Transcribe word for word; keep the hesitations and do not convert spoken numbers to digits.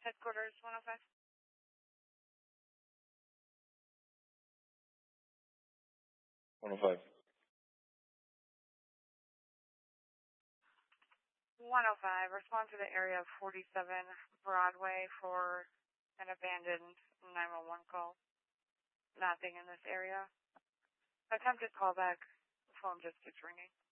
Headquarters one oh five. one oh five. one oh five. Respond to the area of forty-seven Broadway for an abandoned nine one one call. Nothing in this area. Attempted callback. The phone just keeps ringing.